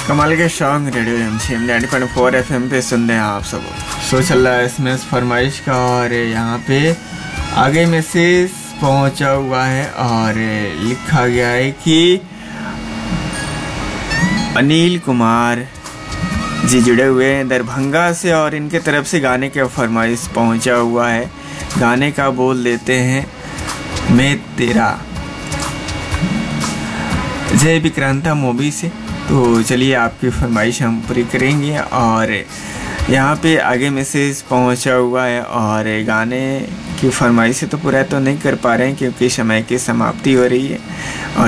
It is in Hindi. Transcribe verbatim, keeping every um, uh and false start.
कमाल के song radio MCM ninety point four FM पे सुन रहे हैं आप सब। शो चल रहा है एसएमएस फरमाइश का और यहाँ पे आगे मैसेज पहुँचा हुआ है और लिखा गया है कि अनिल कुमार जी जुड़े हुए हैं दरभंगा से और इनके तरफ से गाने का फरमाइश पहुँचा हुआ है। गाने का बोल देते हैं मैं तेरा, जय विक्रांता मूवी से। तो चलिए आपकी फरमाइश हम पूरी करेंगे और यहाँ पे आगे मैसेज पहुँचा हुआ है और गाने की फरमाइश तो पूरा तो नहीं कर पा रहे हैं क्योंकि समय की समाप्ति हो रही है। और